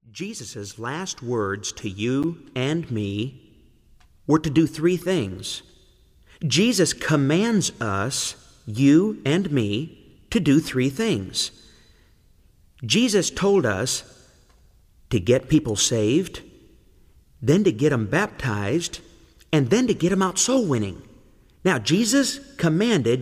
Jesus' last words to you and me were to do three things. Jesus commands us, you and me, to do three things. Jesus told us to get people saved, then to get them baptized, and then to get them out soul winning. Now, Jesus commanded